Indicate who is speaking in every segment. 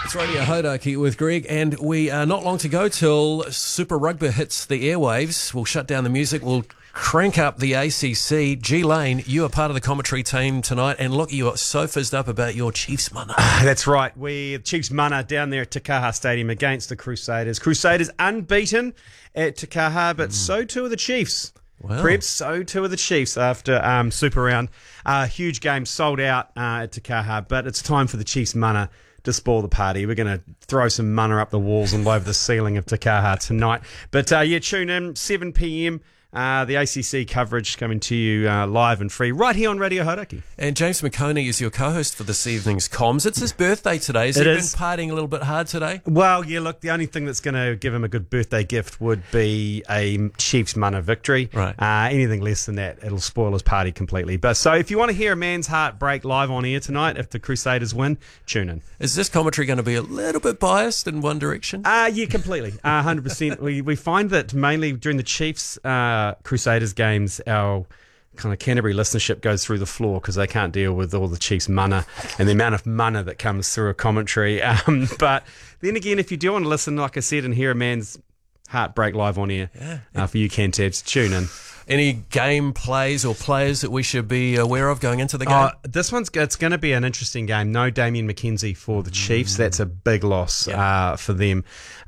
Speaker 1: It's Radio Hodaki with Greg, and we are not long to go till Super Rugby hits the airwaves. We'll shut down the music. We'll crank up the ACC. G Lane, you are part of the commentary team tonight, and look, you are so fizzed up about your Chiefs mana.
Speaker 2: That's right. Chiefs mana down there at Te Kaha Stadium against the Crusaders. Crusaders unbeaten at Te Kaha, but so too are the Chiefs.
Speaker 1: Wow.
Speaker 2: Perhaps so too are the Chiefs after Super Round. Huge game sold out at Te Kaha, but it's time for the Chiefs mana to spoil the party. We're going to throw some mana up the walls and over the ceiling of Te Kaha tonight. But tune in, 7 p.m. The ACC coverage coming to you live and free right here on Radio Hodaki.
Speaker 1: And James McConey is your co-host for this evening's comms. It's his birthday today. Has he been partying a little bit hard today?
Speaker 2: Well, yeah, look, the only thing that's going to give him a good birthday gift would be a Chiefs mana victory.
Speaker 1: Right.
Speaker 2: Anything less than that, it'll spoil his party completely. But so if you want to hear a man's heart break live on air tonight, if the Crusaders win, tune in.
Speaker 1: Is this commentary going to be a little bit biased in one direction?
Speaker 2: Yeah, completely. 100%. We find that mainly during the Chiefs Crusaders games, our kind of Canterbury listenership goes through the floor because they can't deal with all the Chiefs mana and the amount of mana that comes through a commentary. But then again, if you do want to listen, like I said, and hear a man's heart break live on air, for you Cantabs, tune in.
Speaker 1: Any game plays or players that we should be aware of going into the game?
Speaker 2: This it's going to be an interesting game. No Damien McKenzie for the Chiefs. That's a big loss for them.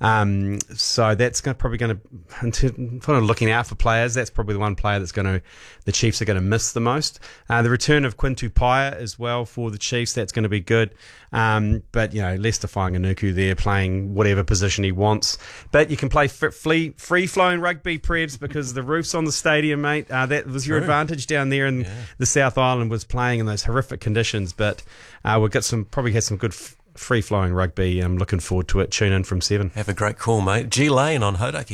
Speaker 2: So that's probably going to, looking out for players, that's probably the one player the Chiefs are going to miss the most. The return of Quinn Tupaia as well for the Chiefs, that's going to be good. But, Lester Fainga'anuku there playing whatever position he wants. But you can play free-flowing rugby, Prebs, because the roof's on the stadium, mate. That was your advantage down there in the South Island, was playing in those horrific conditions. But we've got probably had some good free-flowing rugby. I'm looking forward to it. Tune in from 7.
Speaker 1: Have a great call, mate. G Lane on Hodaki.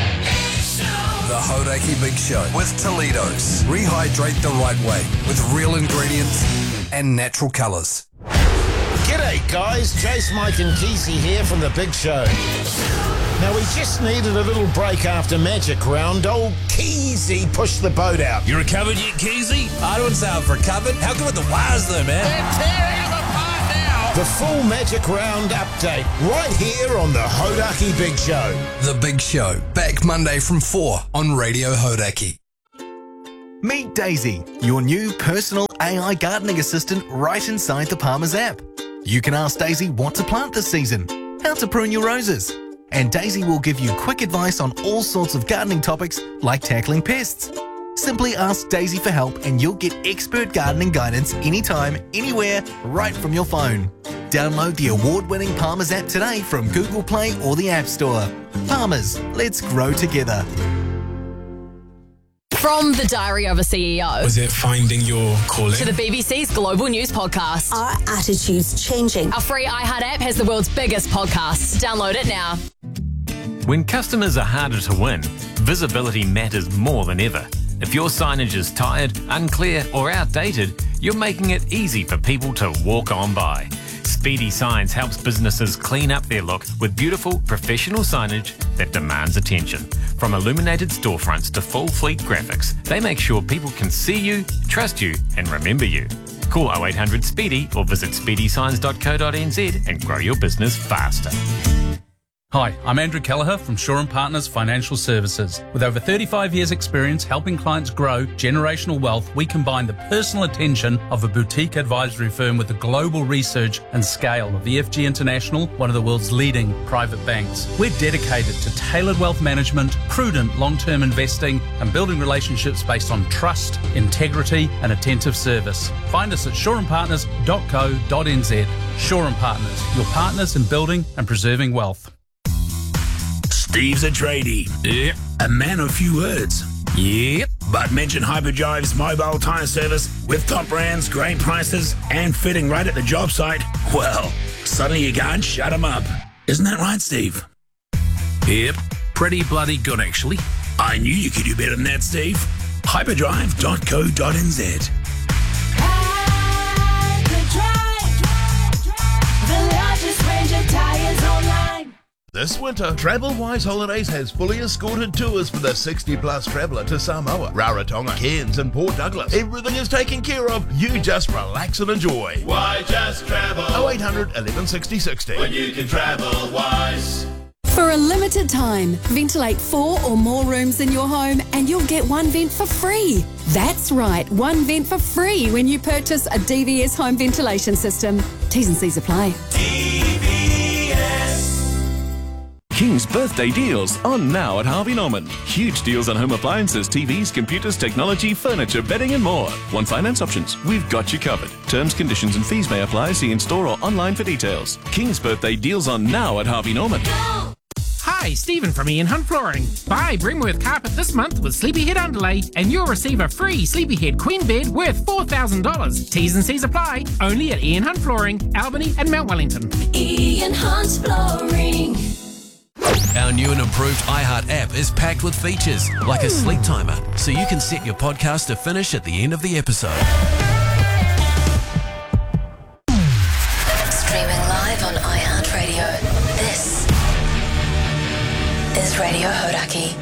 Speaker 3: The Hodaki Big Show with Toledo's. Rehydrate the right way with real ingredients and natural colours.
Speaker 4: G'day guys, Jace, Mike and Keezy here from The Big Show. Now we just needed a little break after Magic Round. Old Keezy pushed the boat out.
Speaker 5: You recovered yet, Keezy? I don't say I've recovered. How good with the wires though, man?
Speaker 4: They're tearing them apart now. The full Magic Round update right here on The Hodaki Big Show.
Speaker 3: The Big Show, back Monday from 4 on Radio Hodaki.
Speaker 6: Meet Daisy, your new personal AI gardening assistant right inside the Palmer's app. You can ask Daisy what to plant this season, how to prune your roses, and Daisy will give you quick advice on all sorts of gardening topics like tackling pests. Simply ask Daisy for help and you'll get expert gardening guidance anytime, anywhere, right from your phone. Download the award-winning Palmer's app today from Google Play or the App Store. Palmer's, let's grow together.
Speaker 7: From the Diary of a CEO.
Speaker 5: Was it finding your calling?
Speaker 7: To the BBC's Global News Podcast.
Speaker 8: Our attitude's changing.
Speaker 7: Our free iHeart app has the world's biggest podcasts. Download it now.
Speaker 9: When customers are harder to win, visibility matters more than ever. If your signage is tired, unclear or outdated, you're making it easy for people to walk on by. Speedy Signs helps businesses clean up their look with beautiful, professional signage that demands attention. From illuminated storefronts to full fleet graphics, they make sure people can see you, trust you and remember you. Call 0800 SPEEDY or visit speedysigns.co.nz and grow your business faster.
Speaker 10: Hi, I'm Andrew Kelleher from Shaw & Partners Financial Services. With over 35 years' experience helping clients grow generational wealth, we combine the personal attention of a boutique advisory firm with the global research and scale of EFG International, one of the world's leading private banks. We're dedicated to tailored wealth management, prudent long-term investing, and building relationships based on trust, integrity, and attentive service. Find us at shawandpartners.co.nz. Shaw & Partners, your partners in building and preserving wealth.
Speaker 5: Steve's a tradie. Yep. A man of few words. Yep. But mention Hyperdrive's mobile tyre service with top brands, great prices, and fitting right at the job site. Well, suddenly you can't shut him up. Isn't that right, Steve? Yep. Pretty bloody good, actually. I knew you could do better than that, Steve. Hyperdrive.co.nz.
Speaker 11: Hyperdrive, the largest range of tyres online.
Speaker 12: This winter, TravelWise Holidays has fully escorted tours for the 60-plus traveller to Samoa, Rarotonga, Cairns and Port Douglas. Everything is taken care of. You just relax and enjoy.
Speaker 11: Why just travel?
Speaker 12: 0800 0800 1160 60.
Speaker 13: When you can travel wise.
Speaker 8: For a limited time, ventilate 4 or more rooms in your home and you'll get one vent for free. That's right, one vent for free when you purchase a DVS home ventilation system. T's and C's apply.
Speaker 14: King's birthday deals on now at Harvey Norman. Huge deals on home appliances, TVs, computers, technology, furniture, bedding and more. Want finance options? We've got you covered. Terms, conditions and fees may apply. See in store or online for details. King's birthday deals on now at Harvey Norman.
Speaker 15: Hi, Stephen from Ian Hunt Flooring. Buy Bremworth carpet this month with Sleepyhead underlay and you'll receive a free Sleepyhead queen bed worth $4,000. T's and C's apply. Only at Ian Hunt Flooring, Albany and Mount Wellington.
Speaker 11: Ian Hunt Flooring.
Speaker 1: Our new and improved iHeart app is packed with features like a sleep timer, so you can set your podcast to finish at the end of the episode.
Speaker 16: Streaming live on iHeartRadio. This is Radio Hodaki.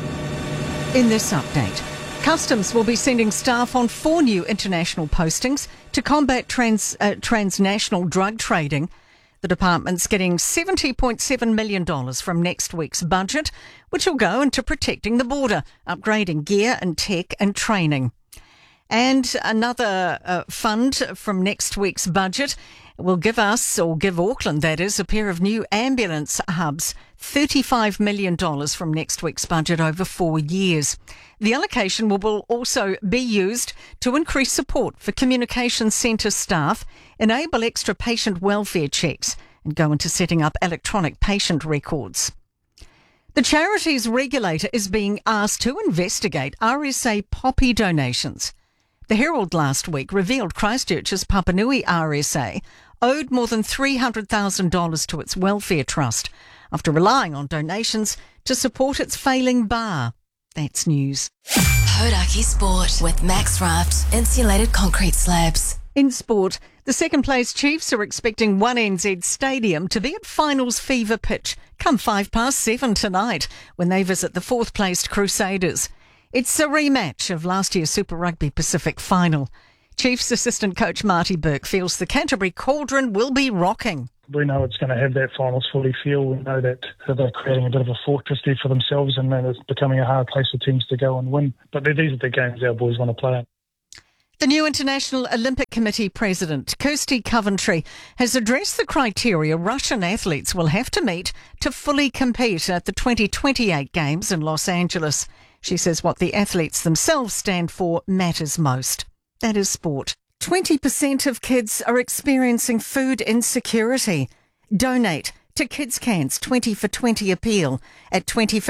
Speaker 17: In this update, Customs will be sending staff on 4 new international postings to combat transnational drug trading. The department's getting $70.7 million from next week's budget, which will go into protecting the border, upgrading gear and tech and training. And another fund from next week's budget will give Auckland, that is, a pair of new ambulance hubs, $35 million from next week's budget over 4 years. The allocation will also be used to increase support for communications centre staff, enable extra patient welfare checks and go into setting up electronic patient records. The charities regulator is being asked to investigate RSA poppy donations. The Herald last week revealed Christchurch's Papanui RSA owed more than $300,000 to its welfare trust after relying on donations to support its failing bar. That's news.
Speaker 16: Hodaki Sport with Max Raft insulated concrete slabs.
Speaker 17: In sport, the second-place Chiefs are expecting 1NZ Stadium to be at finals fever pitch come 7:05 tonight when they visit the fourth-placed Crusaders. It's a rematch of last year's Super Rugby Pacific final. Chiefs assistant coach Marty Burke feels the Canterbury Cauldron will be rocking.
Speaker 18: We know it's going to have that finals fully feel. We know that they're creating a bit of a fortress there for themselves and that it's becoming a hard place for teams to go and win. But these are the games our boys want to play.
Speaker 17: The new International Olympic Committee President, Kirsty Coventry, has addressed the criteria Russian athletes will have to meet to fully compete at the 2028 Games in Los Angeles. She says what the athletes themselves stand for matters most. That is sport. 20% of kids are experiencing food insecurity. Donate to Kids Can's 20 for 20 appeal at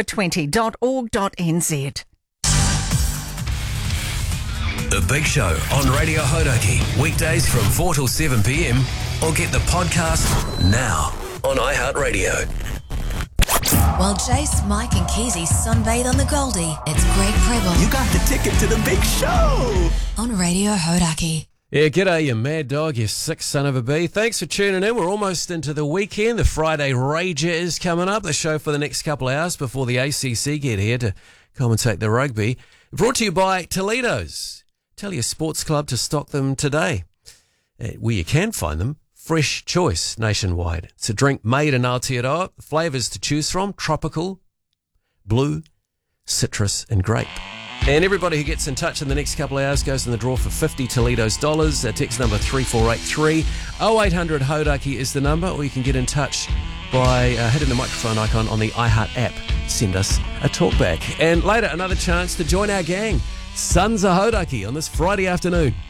Speaker 17: 20for20.org.nz.
Speaker 1: The Big Show on Radio Hodaki, weekdays from 4 till 7 p.m. or get the podcast now on iHeartRadio.
Speaker 16: While Jace, Mike and Keezy sunbathe on the Goldie, it's Greg Prebble.
Speaker 19: You got the ticket to the big show
Speaker 16: on Radio Hodaki.
Speaker 1: Yeah, g'day, you mad dog, you sick son of a bee. Thanks for tuning in. We're almost into the weekend. The Friday Rager is coming up, the show for the next couple of hours before the ACC get here to commentate the rugby. Brought to you by Toledo's. Tell your sports club to stock them today. Where you can find them, Fresh Choice nationwide. It's a drink made in Aotearoa. Flavours to choose from, tropical, blue, citrus and grape. And everybody who gets in touch in the next couple of hours goes in the draw for 50 Toledo's dollars. Text number 3483. 0800 Hodaki is the number, or you can get in touch by hitting the microphone icon on the iHeart app. Send us a talkback. And later, another chance to join our gang. Sons of Hodaki on this Friday afternoon.